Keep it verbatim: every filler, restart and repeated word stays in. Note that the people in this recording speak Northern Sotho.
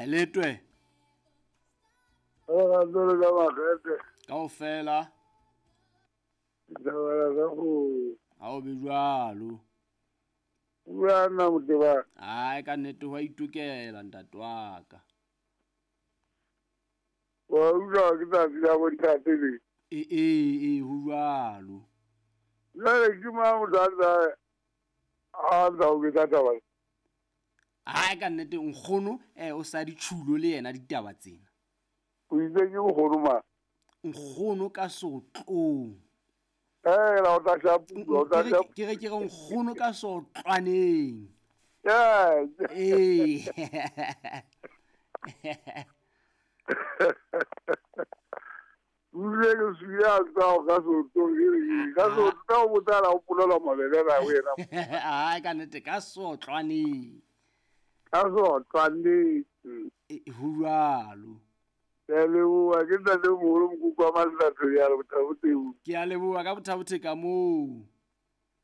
letwe ga dole ka magete kaofela da wala ga go ha o be jwalo bua na moteba ai ka nnete ho itukela ntate wa ka wa uja ke ta ya bo ntate le e e e ho jwalo la le ke ma mo da da a da o ke ta ta ba ai ka nnete nkgono eh o sa di tshulo le yena ditaba tsena o itse ke go roma nkgono ka sotlong eh la o ta sha pu o ta sha ke re ke re nkgono ka sotlwaneng ya eh Ule ke suya ka ka so to ka so ta o ta la o pulola mabele la wena ai ka nnete ka sotlwaneng ka so tsane ho jwalo le bua ke nna le mo mo kwa masela ya le botabo teu ke a leboha ka bothabothe ka moo